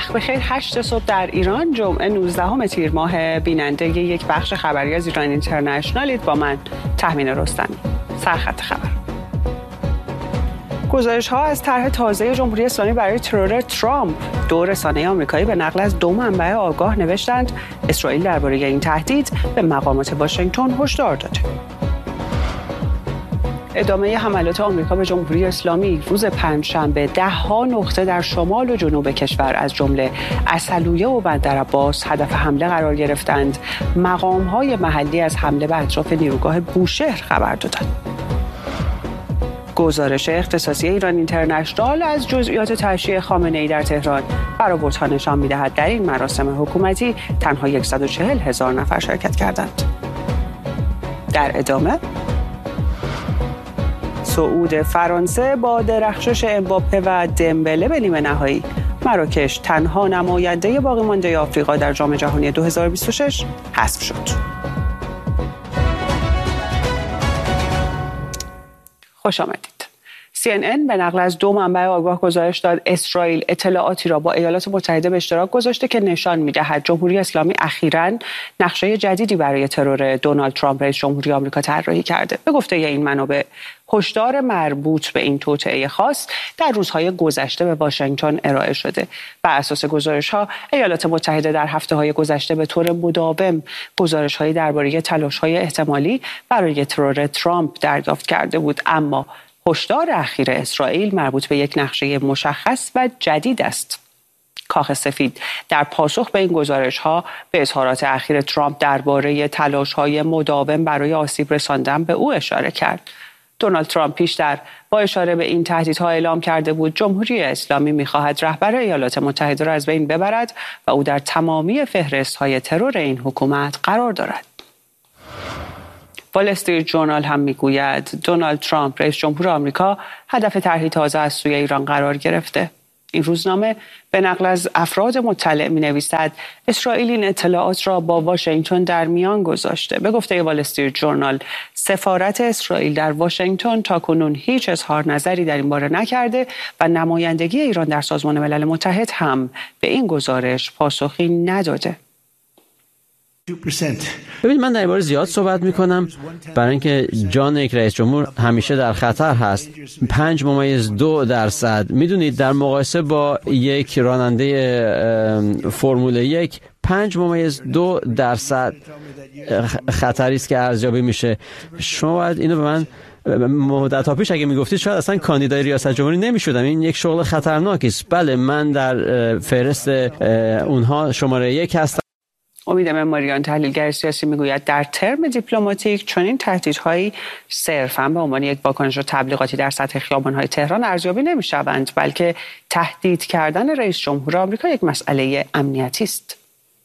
وقت بخیر. 8 صبح در ایران، جمعه 19 تیر ماه. بیننده یک بخش خبری از ایران اینترنشنالید با من تهمین رستمی. سرخط خبر. گزارش‌ها از طرح تازه جمهوری اسلامی برای ترور ترامپ. دو رسانه آمریکایی به نقل از دو منبع آگاه نوشتند اسرائیل درباره این تهدید به مقامات واشنگتن هشدار داده. ادامه حملات آمریکا به جمهوری اسلامی. روز پنجشنبه 10 نقطه در شمال و جنوب کشور از جمله عسلویه و بندرعباس هدف حمله قرار گرفتند. مقام‌های محلی از حمله به اطراف نیروگاه بوشهر خبر دادند. گزارش اختصاصی ایران اینترنشنال از جزئیات تشییع خامنه‌ای در تهران برآوردها نشان می‌دهد در این مراسم حکومتی تنها 140,000 نفر شرکت کردند. در ادامه صعود فرانسه با درخشش امباپه و دمبله به نیمه نهایی. مراکش تنها نماینده باقی مانده آفریقا در جام جهانی 2026 حذف شد. خوش آمدید. CNN به نقل از دو منبع آگاه گزارش داد اسرائیل اطلاعاتی را با ایالات متحده به اشتراک گذاشته که نشان می‌دهد جمهوری اسلامی اخیراً نقشه جدیدی برای ترور دونالد ترامپ رئیس جمهوری آمریکا طراحی کرده. به گفته این منابع هشدار مربوط به این توطئه خاص در روزهای گذشته به واشنگتن ارائه شده. بر اساس گزارش‌ها ایالات متحده در هفته‌های گذشته به طور مداوم گزارش‌هایی درباره تلاش‌های احتمالی برای ترور ترامپ دریافت کرده بود، اما هشدار اخیر اسرائیل مربوط به یک نقشه مشخص و جدید است. کاخ سفید در پاسخ به این گزارش‌ها به اظهارات اخیر ترامپ درباره تلاش‌های مداوم برای آسیب رساندن به او اشاره کرد. دونالد ترامپ پیشتر با اشاره به این تهدیدها اعلام کرده بود جمهوری اسلامی می‌خواهد رهبر ایالات متحده را از بین ببرد و او در تمامی فهرست‌های ترور این حکومت قرار دارد. وال استریت ژورنال هم میگوید دونالد ترامپ رئیس جمهور آمریکا هدف طرحی تازه از سوی ایران قرار گرفته. این روزنامه به نقل از افراد مطلع می‌نویسد اسرائیل این اطلاعات را با واشنگتن در میان گذاشته. به گفته وال استریت ژورنال سفارت اسرائیل در واشنگتن تاکنون هیچ اظهار نظری در این باره نکرده و نمایندگی ایران در سازمان ملل متحد هم به این گزارش پاسخی نداده. ببینید من در این باره زیاد صحبت میکنم برای اینکه جان یک رئیس جمهور همیشه در خطر هست. 5.2% میدونید در مقایسه با یک راننده فرمول 1 5.2% خطری است که ارزیابی میشه. شما باید اینو به من مدت ها پیش اگه میگفتید شاید اصلا کاندیدای ریاست جمهوری نمیشدم. این یک شغل خطرناکی است. بله من در فهرست اونها شماره 1 هستم. امید مماریان تحلیلگر سیاسی میگوید در ترم دیپلماتیک چنین تهدیدهایی صرفاً به عنوان یک واکنش تبلیغاتی در سطح خیابان‌های تهران ارزیابی نمی‌شوند، بلکه تهدید کردن رئیس جمهور آمریکا یک مسئله امنیتی است.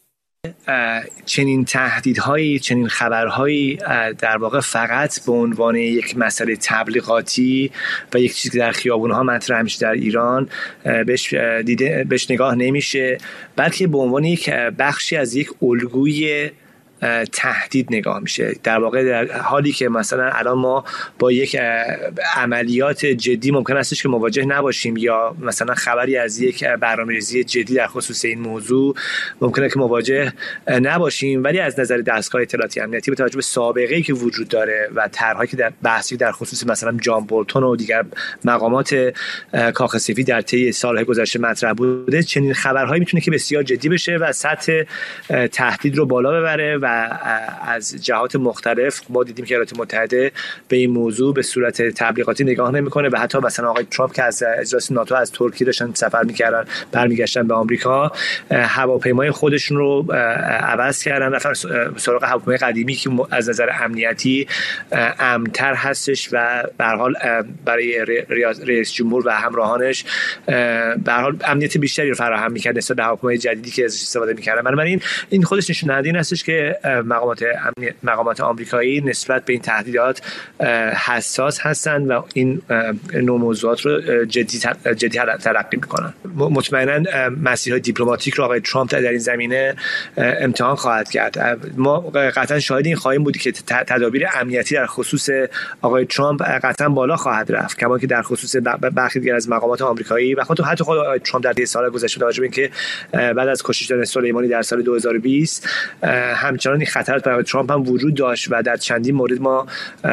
چنین تهدیدهایی، چنین خبرهایی در واقع فقط به عنوان یک مسئله تبلیغاتی و یک چیزی که در خیابون‌ها مطرح میشه در ایران بهش نگاه نمیشه، بلکه به عنوان یک بخشی از یک الگوی تهدید نگاه میشه. در واقع در حالی که مثلا الان ما با یک عملیات جدی ممکن استش که مواجه نباشیم یا مثلا خبری از یک برنامه‌ریزی جدی در خصوص این موضوع ممکنه که مواجه نباشیم، ولی از نظر دستگاه اطلاعاتی امنیتی به توجه به سابقه‌ای که وجود داره و طرحی که در بحثی در خصوص مثلا جان بولتون و دیگر مقامات کاخ سفید در طی سال‌های گذشته مطرح بوده، چنین خبرهایی میتونه که بسیار جدی بشه و سطح تهدید رو بالا ببره و از جهات مختلف ما دیدیم که ایالات متحده به این موضوع به صورت تبلیغاتی نگاه نمیکنه و حتی مثلا آقای ترامپ که از اجلاس ناتو از ترکیه داشتن سفر میکردن برمیگشتن به آمریکا، هواپیمای خودشون رو عوض کردن، رفتن سراغ هواپیمای قدیمی که از نظر امنیتی امن‌تر هستش و به هر حال برای رئیس جمهور و همراهانش به هر حال امنیت بیشتری رو فراهم می‌کرد نسبت به هواپیمای جدیدی که ازش استفاده می‌کردن. بنابراین این خودش نشون دهنده این هستش که مقامات آمریکایی نسبت به این تهدیدات حساس هستند و این نوع موضوعات رو جدی تلقی میکنن. مطمئنا مسیرهای دیپلماتیک رو آقای ترامپ در این زمینه امتحان خواهد کرد. ما قطعا شاهد این خواهیم بود که تدابیر امنیتی در خصوص آقای ترامپ قطعا بالا خواهد رفت، کما که در خصوص برخی دیگر از مقامات آمریکایی و حتی خود آقای ترامپ در سال گذشته توجه به اینکه بعد از کشته شدن سلیمانی در سال 2020 همچنان این خطرات برای ترامپ هم وجود داشت و در چندین مورد ما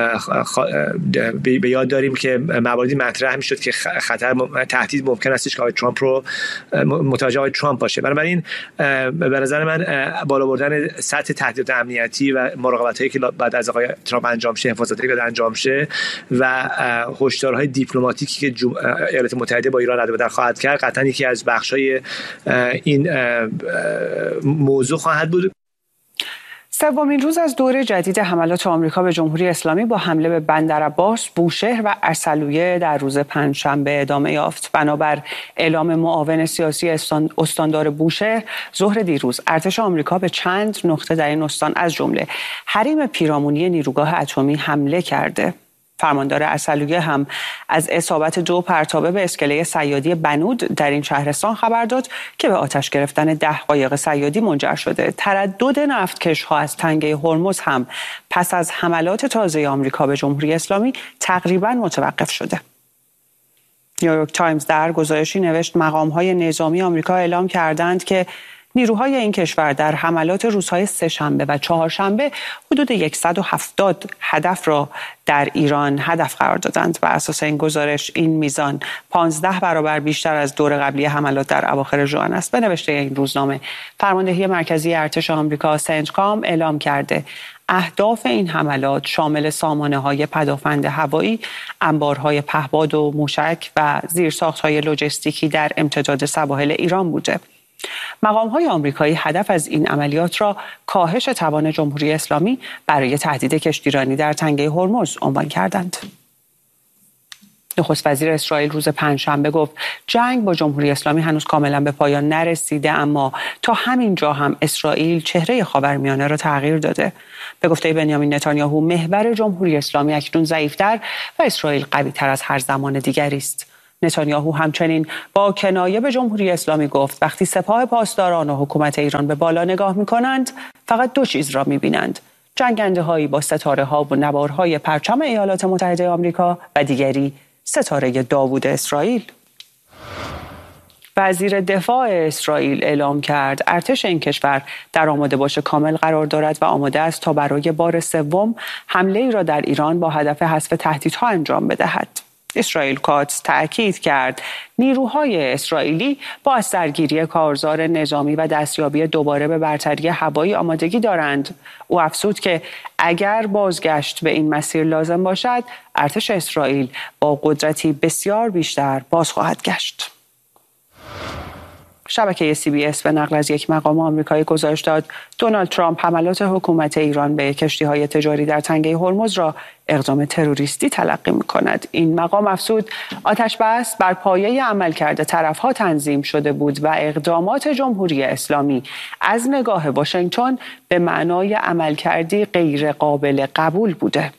به یاد داریم که مواردی مطرح میشد که تهدید ممکن استش که آقای ترامپ رو متوجه آقای ترامپ باشه. بنابراین به نظر من بالا بردن سطح تهدیدات امنیتی و مراقبتایی که بعد از آقای ترامپ انجام شه، حفاظتی که انجام شه و هشدارهای دیپلماتیکی که ایالات متحده با ایران رد و بدل خواهد کرد قطعا یکی از بخش‌های این موضوع خواهد بود. سومین روز از دور جدید حملات آمریکا به جمهوری اسلامی با حمله به بندرعباس، بوشهر و عسلویه در روز پنجشنبه ادامه یافت. بنابر اعلام معاون سیاسی استاندار بوشهر ظهر دیروز، ارتش آمریکا به چند نقطه در این استان از جمله حریم پیرامونی نیروگاه اتمی حمله کرده. فرماندار عسلویه هم از اصابت 2 پرتابه به اسکله صیادی بنود در این شهرستان خبر داد که به آتش گرفتن 10 قایق صیادی منجر شده. تردد نفتکش‌ها از تنگه هرمز هم پس از حملات تازه آمریکا به جمهوری اسلامی تقریباً متوقف شده. نیویورک تایمز در گزارشی نوشت مقام‌های نظامی آمریکا اعلام کردند که نیروهای این کشور در حملات روزهای سه‌شنبه و چهارشنبه حدود 170 هدف را در ایران هدف قرار دادند. بر اساس این گزارش این میزان 15 برابر بیشتر از دور قبلی حملات در اواخر ژوئن است. به نوشته این روزنامه، فرماندهی مرکزی ارتش آمریکا سنتکام اعلام کرده اهداف این حملات شامل سامانه‌های پدافند هوایی، انبارهای پهپاد و موشک و زیرساخت‌های لوجستیکی در امتداد سواحل ایران بوده. مقام‌های آمریکایی هدف از این عملیات را کاهش توان جمهوری اسلامی برای تهدید کشتیرانی در تنگه هرمز عنوان کردند. نخست وزیر اسرائیل روز پنجشنبه گفت جنگ با جمهوری اسلامی هنوز کاملا به پایان نرسیده، اما تا همین جا هم اسرائیل چهره خاورمیانه را تغییر داده. به گفته بنیامین نتانیاهو، محور جمهوری اسلامی اکنون ضعیف‌تر و اسرائیل قوی‌تر از هر زمان دیگری است. نتانیاهو همچنین با کنایه به جمهوری اسلامی گفت وقتی سپاه پاسداران و حکومت ایران به بالا نگاه می‌کنند فقط 2 چیز را می‌بینند: جنگنده‌هایی با ستاره‌ها و نوارهای پرچم ایالات متحده آمریکا و دیگری ستاره داوود اسرائیل. وزیر دفاع اسرائیل اعلام کرد ارتش این کشور در آماده باش کامل قرار دارد و آماده است تا برای بار سوم حمله‌ای را در ایران با هدف حذف تهدیدها انجام بدهد. اسرائیل کاتس تأکید کرد نیروهای اسرائیلی با از درگیری کارزار نظامی و دستیابی دوباره به برتری هوایی آمادگی دارند. او افزود که اگر بازگشت به این مسیر لازم باشد، ارتش اسرائیل با قدرتی بسیار بیشتر باز خواهد گشت. شبکه CBS به نقل از یک مقام آمریکایی گزارش داد دونالد ترامپ حملات حکومت ایران به کشتی‌های تجاری در تنگه هرمز را اقدام تروریستی تلقی می‌کند. این مقام افزود آتش بس بر پایه عملکرد طرف‌ها تنظیم شده بود و اقدامات جمهوری اسلامی از نگاه واشنگتن به معنای عملکردی غیر قابل قبول بوده.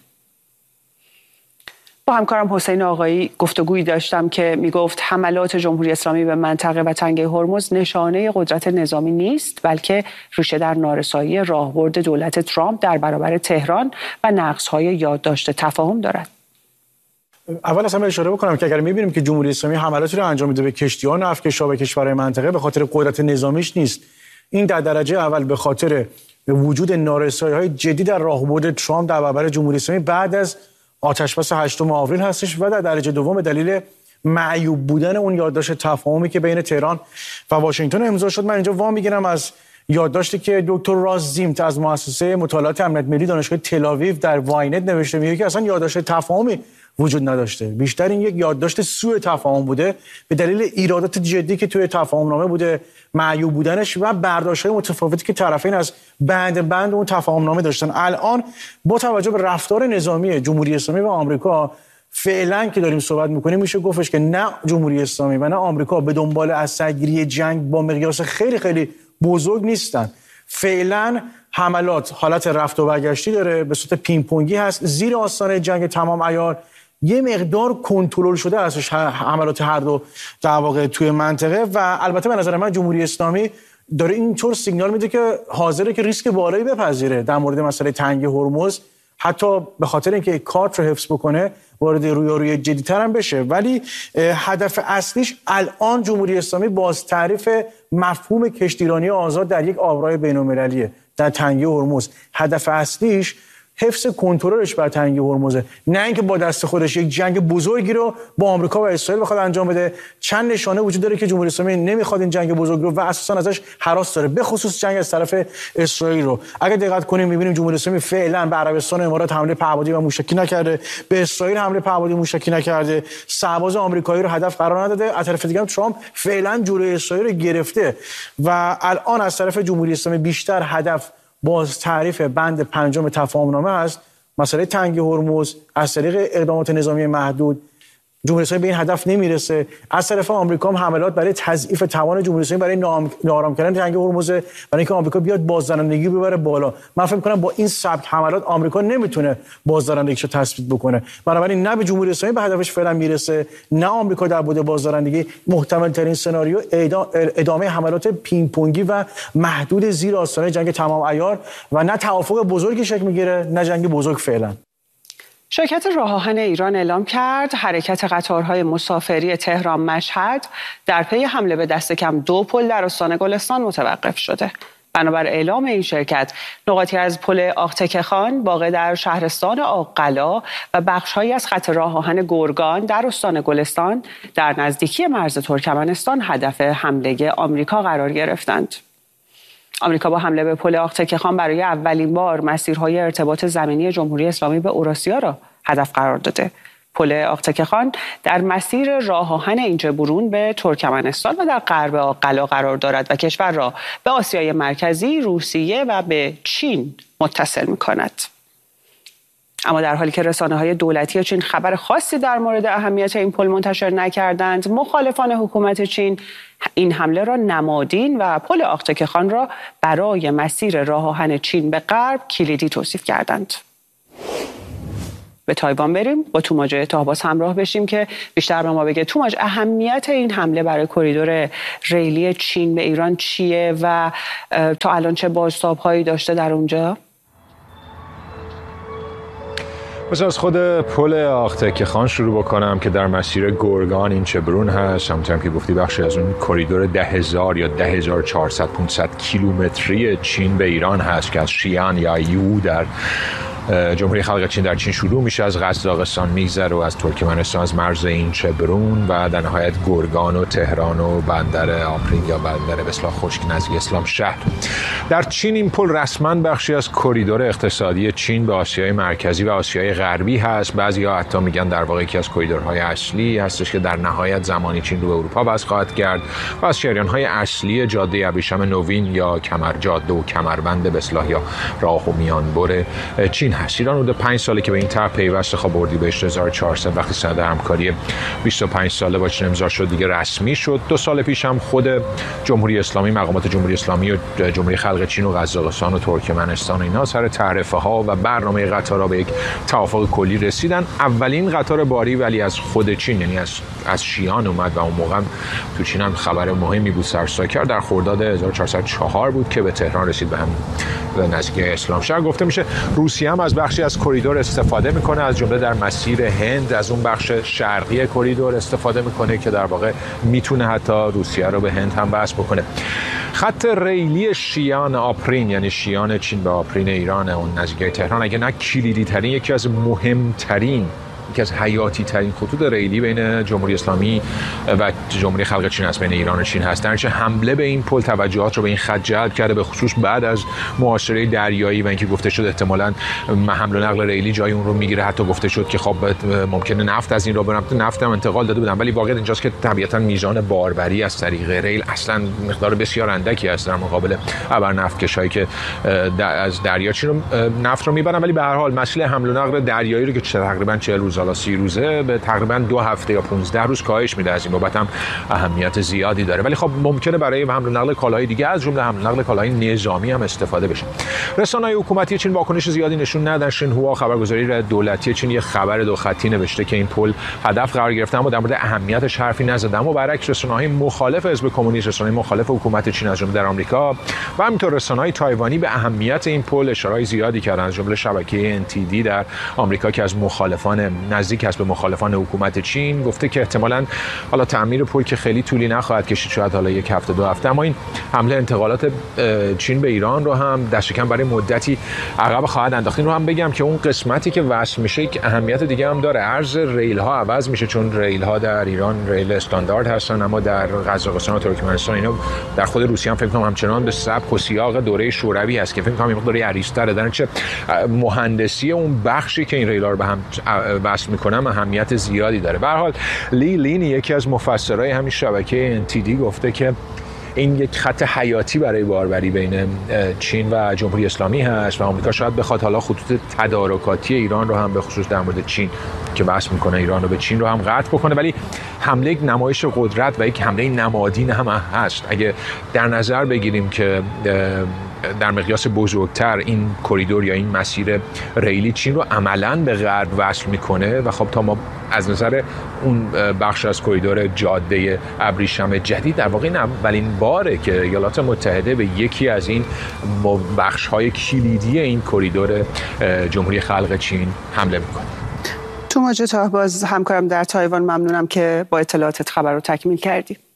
با همکارم حسین آقایی گفتگویی داشتم که میگفت حملات جمهوری اسلامی به منطقه و تنگه هرمز نشانه قدرت نظامی نیست، بلکه ریشه در نارسایی راهبرد دولت ترامپ در برابر تهران و نقص‌های یادداشت تفاهم دارد. اول از همه اشاره بکنم که اگر می‌بینیم که جمهوری اسلامی حملاتی رو انجام میده به کشتی‌ها و نفتکش‌ها و کشورهای منطقه، به خاطر قدرت نظامیش نیست. این در درجه اول به خاطر وجود نارسایی‌های جدی در راهبرد ترامپ در برابر جمهوری اسلامی بعد از آتش‌بس 8 آوریل هستش و در درجه دوم به دلیل معیوب بودن اون یادداشت تفاهمی که بین تهران و واشنگتن امضا شد. من اینجا وام میگیرم از یادداشتی که دکتر راز زیمت از مؤسسه مطالعات امنیت ملی دانشگاه تل‌آویو در واینت نوشته، میگه که اصلا یادداشت تفاهمی وجود نداشته، بیشتر این یک یادداشت سوء تفاهم بوده به دلیل ایرادات جدی که توی تفاهمنامه بوده، معیوب بودنش و برداشت‌های متفاوتی که طرفین از بند اون تفاهمنامه داشتن. الان با توجه به رفتار نظامی جمهوری اسلامی و آمریکا فعلا که داریم صحبت می‌کنیم میشه گفتش که نه جمهوری اسلامی و نه آمریکا به دنبال از سرگیری جنگ با مقیاس خیلی خیلی بزرگ نیستن. فعلا حملات حالت رفت و برگشتی داره، به صورت پینگ پونگی هست، زیر آستانه جنگ تمام عیار یه مقدار کنترل شده هستش حملات هر دو در واقع توی منطقه. و البته به نظر من جمهوری اسلامی داره اینطور سیگنال میده که حاضره که ریسک بالایی بپذیره در مورد مسئله تنگی هرمز، حتی به خاطر اینکه کارت رو حفظ بکنه وارد رویارویی جدی‌تر هم بشه. ولی هدف اصلیش الان جمهوری اسلامی باز تعریف مفهوم کشتیرانی آزاد در یک آبراه بین‌المللیه در تنگی هرمز. هدف اصلیش حفظ کنترلش بر تنگی هرمزه، نه اینکه با دست خودش یک جنگ بزرگی رو با آمریکا و اسرائیل بخواد انجام بده. چند نشانه وجود داره که جمهوری اسلامی نمیخواد این جنگ بزرگ رو و اساسا ازش هراس داره، به خصوص جنگ از طرف اسرائیل رو. اگه دقت کنیم میبینیم جمهوری اسلامی فعلا به عربستان و امارات حمله پهپادی و موشکی نکرده، به اسرائیل حمله پهپادی موشکی نکرده، سرباز آمریکایی رو هدف قرار نداده. از طرف دیگه ترامپ فعلا جلوی اسرائیل رو گرفته و الان از طرف جمهوری اسلامی بیشتر هدف باز تعریف بند 5 تفاهمنامه است، مسئله تنگی هرمز از طریق اقدامات نظامی محدود. جمهوری اسلامی به این هدف نمیرسه. از طرف آمریکا هم حملات برای تضعیف توان جمهوری اسلامی برای ناآرام کردن تنگی هرمز، برای اینکه آمریکا بیاد بازدارندگی ببره بالا. من فکر می‌کنم با این سبک حملات آمریکا نمیتونه بازدارندگیشو تثبیت بکنه. بنابراین نه به جمهوری اسلامی به هدفش فعلا میرسه، نه آمریکا در بود بازدارندگی. محتمل ترین سناریو ادامه حملات پینگ پونگی و محدود زیر آستانه جنگ تمام عیار و نه توافق بزرگی شکل میگیره نه جنگ بزرگ فعلا. شرکت راه آهن ایران اعلام کرد حرکت قطارهای مسافری تهران مشهد در پی حمله به دست کم 2 پل در استان گلستان متوقف شده. بنابر اعلام این شرکت، نقاطی از پل آقتکه خان واقع در شهرستان آق‌قلا و بخش‌هایی از خط راه آهن گرگان در استان گلستان در نزدیکی مرز ترکمنستان هدف حمله آمریکا قرار گرفتند. آمریکا با حمله به پل آقتکه خان برای اولین بار مسیرهای ارتباط زمینی جمهوری اسلامی به اوراسیا را هدف قرار داده. پل آقتکه خان در مسیر راه آهن اینجبرون به ترکمنستان و در غرب آق‌قلا قرار دارد و کشور را به آسیای مرکزی، روسیه و به چین متصل می‌کند. اما در حالی که رسانه‌های دولتی چین خبر خاصی در مورد اهمیت این پل منتشر نکردند، مخالفان حکومت چین این حمله را نمادین و پل آقتکه خان را برای مسیر راه آهن چین به غرب کلیدی توصیف کردند. به تایوان بریم، با توماج طاهباز همراه بشیم که بیشتر به ما بگه. توماج، اهمیت این حمله برای کریدور ریلی چین به ایران چیه و تا الان چه بازتاب‌هایی داشته در اونجا؟ مثلا از خود پل آقتکه خان شروع بکنم که در مسیر گرگان اینچبرون هست. همونطور که گفتی بخشی از اون کریدور 10,000 یا 10,400-500 کیلومتری چین به ایران هست که از شیان یا یو در جمهوری خلق چین در چین شروع میشه، از قزاقستان میگذره و از ترکمنستان از مرز اینچبرون و در نهایت گرگان و تهران و بندر آپرین یا بندر به اصطلاح خشک نزدیک اسلام شهر. در چین این پل رسما بخشی از کریدور اقتصادی چین به آسیای مرکزی و آسیای غربی هست. بعضیا حتی میگن در واقع یکی از کریدورهای اصلی هستش که در نهایت زمانی چین رو به اروپا وصل خواهد کرد و از شریان‌های اصلی جاده ابریشم نوین یا کمرجاده و کمربند به اصطلاح یا راه و میانبر چین هست. ایران حدود 5 ساله که به این طرح پیوسته. خب اردیبهشت 1400 وقتی سند همکاری 25 ساله با چین امضا شد دیگه رسمی شد. 2 سال پیش هم خود جمهوری اسلامی، مقامات جمهوری اسلامی و جمهوری خلق چین و قزاقستان و ترکمنستان اینا سر تعرفه‌ها و برنامه قطارها به یک توافق کلی رسیدن. اولین قطار باری ولی از خود چین، یعنی از شیان اومد و اون موقع تو چین هم خبر مهمی بود سرسا کرد. در خرداد 1404 بود که به تهران رسید، به هم نزدیکی اسلام شهر. گفته میشه روسیه هم از بخشی از کریدور استفاده میکنه، از جمله در مسیر هند از اون بخش شرقی کریدور استفاده میکنه که در واقع میتونه حتی روسیه رو به هند هم وصل بکنه. خط ریلی شیان آپرین، یعنی شیان چین به آپرین ایران، اون نزدیکی تهران، اگه نه کلیدی ترین، یکی از مهمترین، یکی از حیاتی ترین خطوط ریلی بین جمهوری اسلامی و جمهوری خلق چین است، بین ایران و چین هست. در نتیجه حمله به این پل توجهات رو به این خط جلب کرده، به خصوص بعد از محاصره دریایی و اینکه گفته شد احتمالاً حمل و نقل ریلی جای اون رو میگیره. حتی گفته شد که خب ممکنه نفت از این راه بره، نفت هم انتقال داده بودن، ولی واقعیت اینجاست که طبیعتاً میزان باربری از طریق ریل اصلاً مقدار بسیار اندکی است در مقابل ابر نفتکشایی که از دریاچه رو نفت رو میبرن. ولی به هر حال مسئله حمل و نقل دریایی رو که تقریباً 40 روز حالا 30 روزه به تقریبا 2 هفته یا 15 روز کاهش میده. از این بابت هم اهمیت زیادی داره، ولی خب ممکنه برای حمل و نقل کالاهای دیگه از جمله حمل و نقل کالاهای نظامی هم استفاده بشه. رسانه‌های حکومتی چین واکنش زیادی نشون ندادن. شینهوا خبرگزاری دولتی چین یه خبر 2 خطی نوشته که این پل هدف قرار گرفته، اما در مورد اهمیتش حرفی نزد. اما برعکس رسانه‌های مخالف حزب کمونیست، رسانه‌های مخالف حکومت چین از جمله در آمریکا و همینطور رسانه‌های تایوانی به اهمیت این پل اشاره زیادی کردن، از جمله شبکه NTD در آمریکا که از مخالفان نزدیک است به مخالفان حکومت چین گفته که احتمالاً حالا تعمیر پل که خیلی طولی نخواهد کشید، شاید حالا 1 هفته 2 هفته، اما این حمله انتقالات چین به ایران رو هم دست کم برای مدتی عقب خواهد انداخت. این رو هم بگم که اون قسمتی که وصل میشه یک اهمیت دیگه هم داره. عرض ریل ها عوض میشه، چون ریل ها در ایران ریل استاندارد هستن، اما در قزاقستان و ترکمنستان اینا در خود روسیه هم فکر کنم همچنان به سبک و سیاق دوره شوروی هست که فکر کنم مقداری عریض‌تره. در چه مهندسی اون بخشی که این ریل ها رو به هم وصل میکنن اهمیت زیادی داره. به هر حال لی لین یکی از مفسرای همین شبکه NTD گفته که این یک خط حیاتی برای باربری بین چین و جمهوری اسلامی هست و آمریکا شاید بخواد حالا خطوط تدارکاتی ایران رو هم به خصوص در مورد چین که بحث میکنه ایران رو به چین رو هم قطع بکنه. ولی حمله یک نمایش قدرت و یک حمله نمادین هم هست. اگه در نظر بگیریم که در مقیاس بزرگتر این کریدور یا این مسیر ریلی چین رو عملاً به غرب وصل میکنه و خب تا ما از نظر اون بخش از کریدور جاده ابریشم جدید در واقع این اولین باره که ایالات متحده به یکی از این بخش‌های کلیدی این کریدور جمهوری خلق چین حمله میکنه. توما جتاه باز همکارم در تایوان، ممنونم که با اطلاعاتت خبر رو تکمیل کردی.